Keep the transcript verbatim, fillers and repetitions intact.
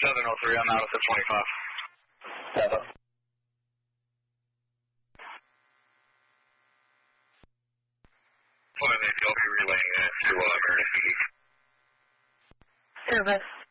seven oh three, I'm out at twenty-five. seven. I'll be relaying that to uh, emergency. Service.